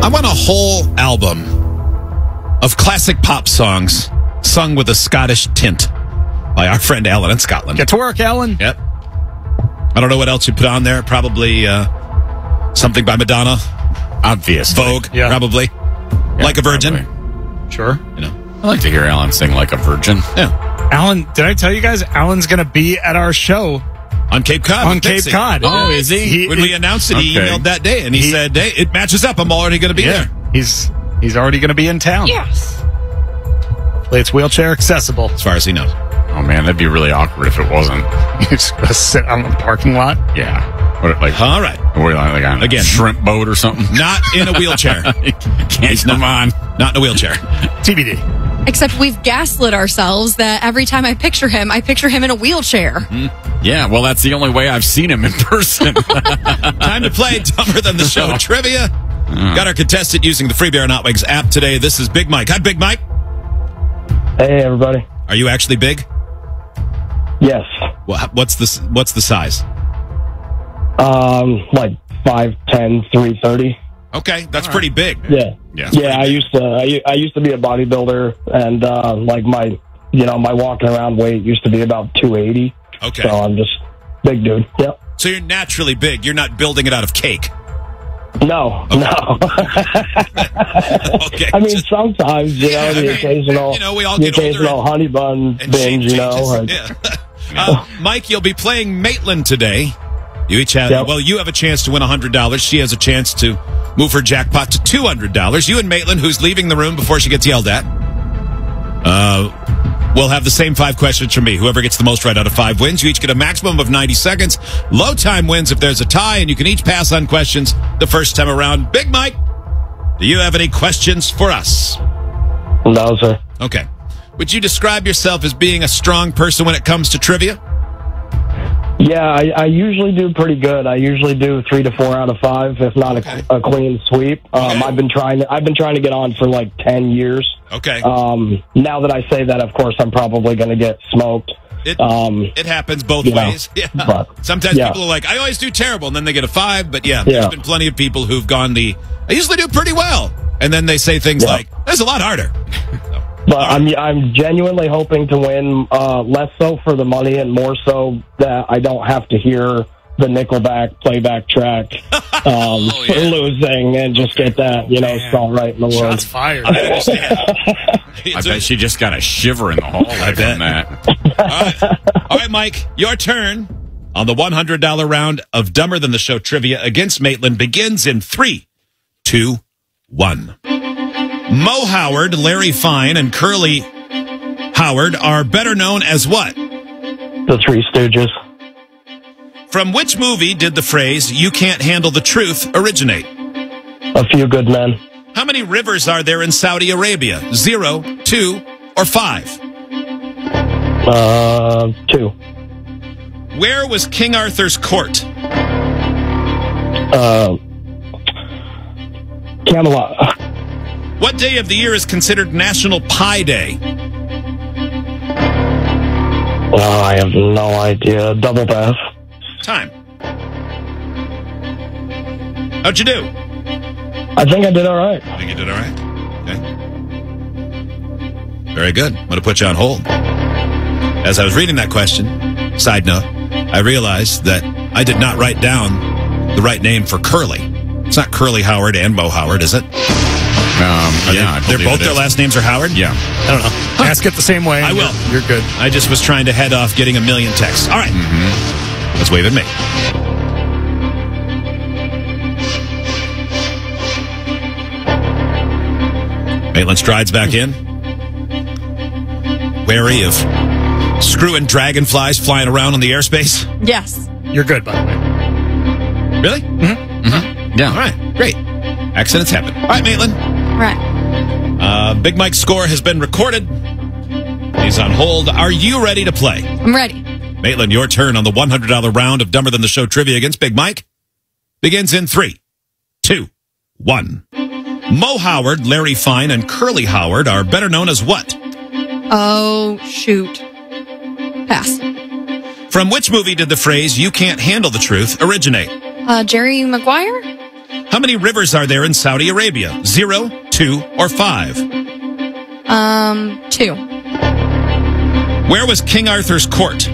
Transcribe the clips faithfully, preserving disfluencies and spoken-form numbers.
I want a whole album of classic pop songs sung with a Scottish tint by our friend Alan in Scotland. Get to work, Alan. Yep. I don't know what else you put on there. Probably uh, something by Madonna. Obviously. Vogue, Yeah. probably. Yeah, like a Virgin. probably. Sure. You know. I like to hear Alan sing like a virgin. Yeah. Alan, did I tell you guys Alan's going to be at our show On Cape Cod. on with Cape Dixie. Cod? Oh, is he? He- When we announced it, he Okay. emailed that day, and he, He- said, hey, it matches up. I'm already going to be Yeah. there. He's he's already going to be in town. Yes. Hopefully it's wheelchair accessible. As far as he knows. Oh, man, that'd be really awkward if it wasn't. You're just going to sit on the parking lot. Yeah. What, like, All right. what, like on Again. a shrimp boat or something? Not in a wheelchair. Can't come on. Not in a wheelchair. T B D. Except we've gaslit ourselves that every time I picture him, I picture him in a wheelchair. Yeah, well, that's the only way I've seen him in person. Time to play Dumber Than the Show trivia. Got our contestant using the Free Bear Not Wigs app today. This is Big Mike. Hi, Big Mike. Hey, everybody. Are you actually big? Yes. Well, what's the what's the size? Um, like five ten, three thirty. Okay, that's pretty big. Yeah. Yeah. Yeah, I used to I, u- I used to be a bodybuilder, and uh, like my you know my walking around weight used to be about two eighty. Okay. So I'm just big dude. Yep. So you're naturally big. You're not building it out of cake. No, no. Okay. I mean, sometimes you know the occasional, You know, we all the get older occasional and- honey bun And binge. shape You know, changes. and- Yeah. uh, Mike, you'll be playing Maitland today. You each have, Yep. well, you have a chance to win one hundred dollars. She has a chance to move her jackpot to two hundred dollars. You and Maitland, who's leaving the room before she gets yelled at, uh, will have the same five questions from me. Whoever gets the most right out of five wins. You each get a maximum of ninety seconds. Low time wins if there's a tie, and you can each pass on questions the first time around. Big Mike, do you have any questions for us? no, sir. Okay. Would you describe yourself as being a strong person when it comes to trivia? Yeah, I, I usually do pretty good. I usually do three to four out of five, if not Okay. a, a clean sweep. Um, Okay. I've been trying. To, I've been trying to get on for like ten years. Okay. Um, now that I say that, of course, I'm probably going to get smoked. It, Um, it happens both you know, ways. Yeah. but, Sometimes yeah. people are like, I always do terrible, and then they get a five. But yeah, Yeah. there's been plenty of people who've gone the, I usually do pretty well. And then they say things Yeah. like, that's a lot harder. But I'm I'm genuinely hoping to win, uh, less so for the money and more so that I don't have to hear the Nickelback playback track um, Oh, for yeah. losing and just get that you know song right in the world. Shots fired. I understand. I bet she just got a shiver in the hallway bet. from that. All right. All right, Mike, your turn on the one hundred dollars round of Dumber Than the Show trivia against Maitland begins in three, two, one. Mo Howard, Larry Fine, and Curly Howard are better known as what? The Three Stooges. From which movie did the phrase, you can't handle the truth, originate? A Few Good Men. How many rivers are there in Saudi Arabia? Zero, two, or five? Uh, two. Where was King Arthur's court? Uh, Camelot. What day of the year is considered National Pie Day? Oh, I have no idea. Double pass. Time. How'd you do? I think I did all right. I think you did all right. Okay. Very good. I'm going to put you on hold. As I was reading that question, side note, I realized that I did not write down the right name for Curly. It's not Curly Howard and Mo Howard, is it? Um, Are yeah, I they, they're believe both it their is. last names are Howard? Yeah. I don't know. Ask it the same way. I will. You're, you're good. I just was trying to head off getting a million texts. All right. Let's wave at me. Maitland strides back in, wary of screw and dragonflies flying around in the airspace. Yes. You're good, by the way. Really? Mm-hmm. Yeah. All right. Great. Accidents happen. All right, Maitland. Right. Uh, Big Mike's score has been recorded. He's on hold. Are you ready to play? I'm ready. Maitland, your turn on the one hundred dollars round of Dumber Than the Show trivia against Big Mike begins in three, two, one. Mo Howard, Larry Fine, and Curly Howard are better known as what? Oh, shoot. Pass. From which movie did the phrase, you can't handle the truth, originate? Uh, Jerry Maguire? How many rivers are there in Saudi Arabia? Zero, two, or five? Um, two. Where was King Arthur's court?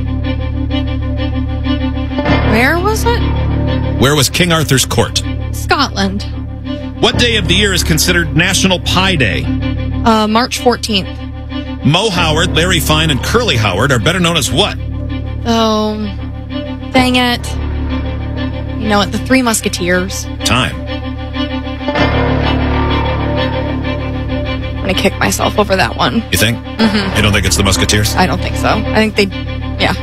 Where was it? Where was King Arthur's court? Scotland. What day of the year is considered National Pie Day? Uh, March fourteenth. Mo Howard, Larry Fine, and Curly Howard are better known as what? Oh, dang it. You know what? The Three Musketeers. Time. I'm going to kick myself over that one. You think? Mm-hmm. You don't think it's the Musketeers? I don't think so. I think they, yeah.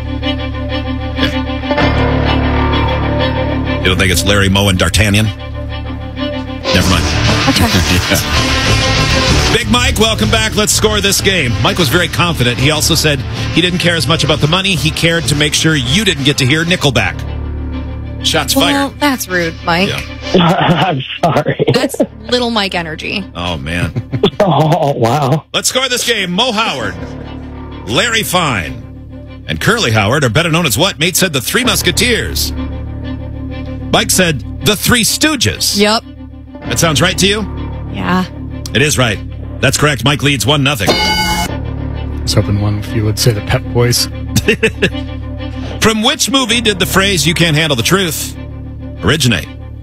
You don't think it's Larry, Moe, and D'Artagnan? Never mind. Okay. Yeah. Big Mike, welcome back. Let's score this game. Mike was very confident. He also said he didn't care as much about the money. He cared to make sure you didn't get to hear Nickelback. Shots Well, fired. that's rude, Mike. Yeah. I'm sorry. That's little Mike energy. Oh, man. Oh, wow. Let's score this game. Mo Howard, Larry Fine, and Curly Howard are better known as what? Mate said the Three Musketeers. Mike said the Three Stooges. Yep. That sounds right to you? Yeah. It is right. That's correct. Mike leads one nothing. I was hoping one if you would say the Pep Boys. From which movie did the phrase "you can't handle the truth" originate?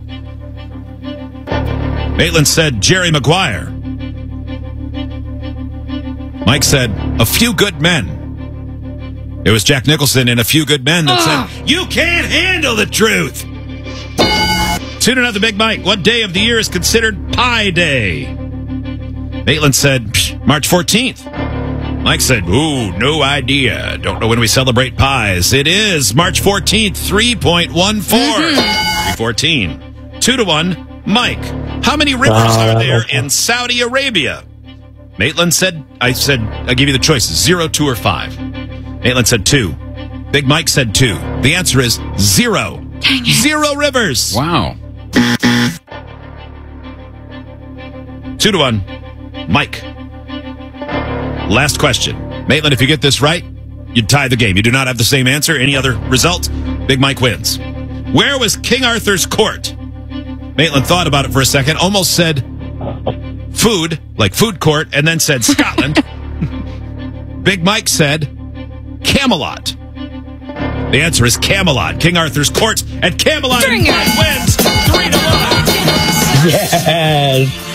Maitland said Jerry Maguire. Mike said A Few Good Men. It was Jack Nicholson in A Few Good Men that Ugh. said, "You can't handle the truth." Soon enough, the Big Mike. What day of the year is considered Pie Day? Maitland said Psh, March fourteenth. Mike said, ooh, no idea. Don't know when we celebrate pies. It is March fourteenth, three point one four. Mm-hmm. three fourteen. Two to one. Mike, how many rivers Uh, are there okay. in Saudi Arabia? Maitland said, I said, I give you the choices, zero, two, or five. Maitland said two. Big Mike said two. The answer is zero. Dang it. Zero rivers. Wow. Two to one. Mike. Last question. Maitland, if you get this right, you tie the game. You do not have the same answer. Any other result, Big Mike wins. Where was King Arthur's court? Maitland thought about it for a second, almost said food, like food court, and then said Scotland. Big Mike said Camelot. The answer is Camelot. King Arthur's court at Camelot Dang it. wins three to one. Yes.